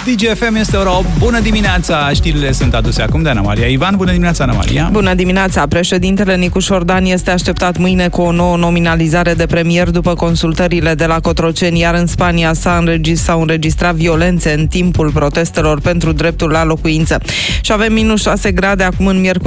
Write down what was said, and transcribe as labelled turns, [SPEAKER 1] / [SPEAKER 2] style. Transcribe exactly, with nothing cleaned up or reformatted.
[SPEAKER 1] Digi F M, este ora opt. Bună dimineața! Știrile sunt aduse acum de Ana Maria Ivan. Bună dimineața, Ana Maria!
[SPEAKER 2] Bună dimineața! Președintele Nicu Șordan este așteptat mâine cu o nouă nominalizare de premier după consultările de la Cotroceni, iar în Spania s-a înregistrat, s-au înregistrat violențe în timpul protestelor pentru dreptul la locuință. Și avem minus șase grade acum în miercuri